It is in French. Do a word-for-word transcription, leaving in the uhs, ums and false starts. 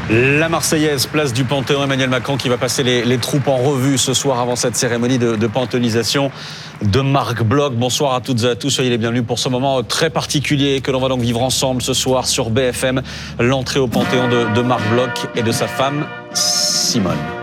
La Marseillaise, place du Panthéon, Emmanuel Macron qui va passer les, les troupes en revue ce soir avant cette cérémonie de, de panthéonisation de Marc Bloch. Bonsoir à toutes et à tous, soyez les bienvenus pour ce moment très particulier que l'on va donc vivre ensemble ce soir sur B F M, l'entrée au Panthéon de, de Marc Bloch et de sa femme Simone.